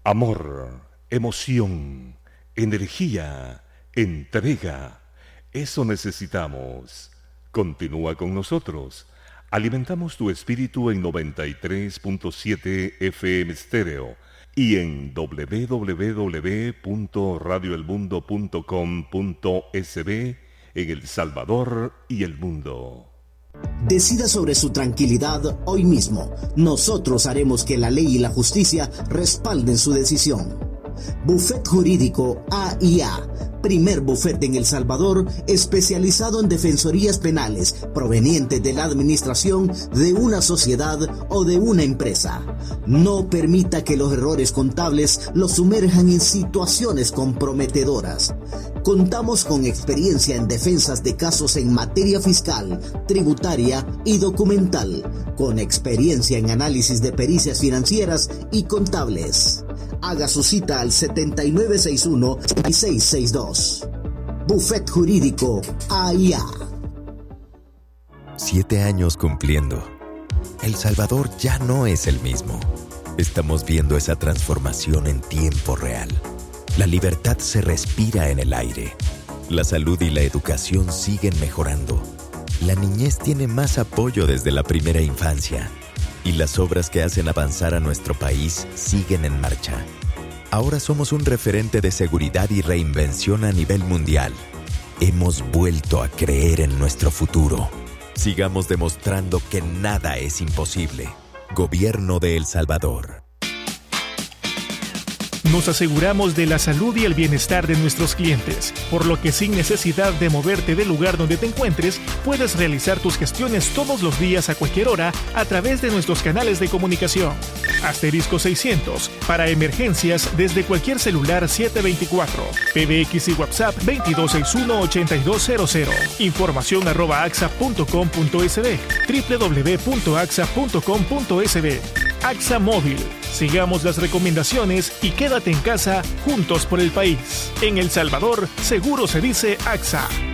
Amor, emoción, energía, entrega. Eso necesitamos. Continúa con nosotros. Alimentamos tu espíritu en 93.7 FM Estéreo y en www.radioelmundo.com.sb en El Salvador y el mundo. Decida sobre su tranquilidad hoy mismo. Nosotros haremos que la ley y la justicia respalden su decisión. Bufet Jurídico AIA, primer bufete en El Salvador especializado en defensorías penales provenientes de la administración de una sociedad o de una empresa. No permita que los errores contables lo sumerjan en situaciones comprometedoras. Contamos con experiencia en defensas de casos en materia fiscal, tributaria y documental, con experiencia en análisis de pericias financieras y contables. Haga su cita al 7961-6662. Bufet Jurídico AIA. 7 años cumpliendo. El Salvador ya no es el mismo. Estamos viendo esa transformación en tiempo real. La libertad se respira en el aire. La salud y la educación siguen mejorando. La niñez tiene más apoyo desde la primera infancia. Y las obras que hacen avanzar a nuestro país siguen en marcha. Ahora somos un referente de seguridad y reinvención a nivel mundial. Hemos vuelto a creer en nuestro futuro. Sigamos demostrando que nada es imposible. Gobierno de El Salvador. Nos aseguramos de la salud y el bienestar de nuestros clientes, por lo que sin necesidad de moverte del lugar donde te encuentres, puedes realizar tus gestiones todos los días a cualquier hora a través de nuestros canales de comunicación. Asterisco 600, para emergencias desde cualquier celular 724. PBX y WhatsApp 2261-8200. Información @axa.com.sb, www.axa.com.sb. AXA Móvil. Sigamos las recomendaciones y quédate en casa juntos por el país. En El Salvador, seguro se dice AXA.